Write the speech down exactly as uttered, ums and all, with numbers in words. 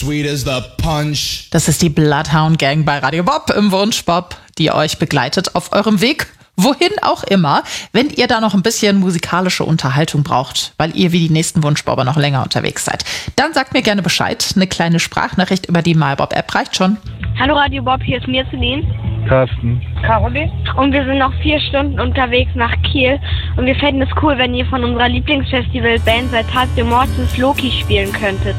sweet as the punch. Das ist die Bloodhound Gang bei Radio Bob im Wunschbob, die euch begleitet auf eurem Weg, wohin auch immer. Wenn ihr da noch ein bisschen musikalische Unterhaltung braucht, weil ihr wie die nächsten Wunschbobber noch länger unterwegs seid, dann sagt mir gerne Bescheid. Eine kleine Sprachnachricht über die MyBob-App reicht schon. Hallo Radio Bob, hier ist Mirzelin. Carsten. Caroline. Und wir sind noch vier Stunden unterwegs nach Kiel. Und wir fänden es cool, wenn ihr von unserer Lieblingsfestival-Band seit Tag der Mortis Loki spielen könntet.